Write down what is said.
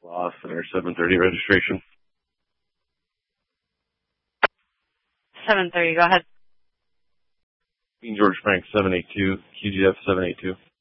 Law Center 730 registration. 730, go ahead. King George Frank 782, QGF 782.